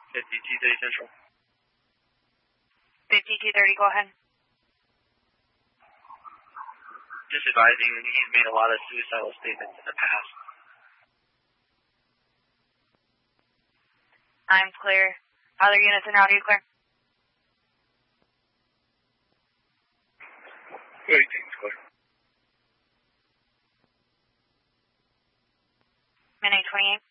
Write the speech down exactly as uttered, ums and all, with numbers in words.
fifty-two thirty Central. fifty-two thirty, go ahead. Just advising, he's made a lot of suicidal statements in the past. I'm clear. Other units in route, are you clear? eighteen's clear. Minute twenty-eight.